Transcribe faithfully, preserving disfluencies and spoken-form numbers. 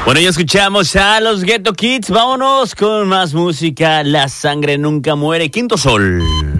Bueno, ya escuchamos a los Ghetto Kids. Vámonos con más música. La sangre nunca muere. Quinto Sol.